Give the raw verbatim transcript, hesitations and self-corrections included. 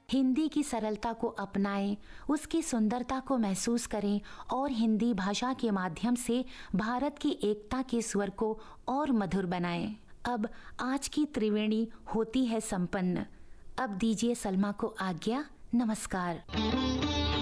हिंदी की सरलता को अपनाएं, उसकी सुंदरता को महसूस करें और हिंदी भाषा के माध्यम से भारत की एकता के स्वर को और मधुर बनाएं। अब आज की त्रिवेणी होती है संपन्न। अब दीजिए सलमा को आज्ञा। नमस्कार।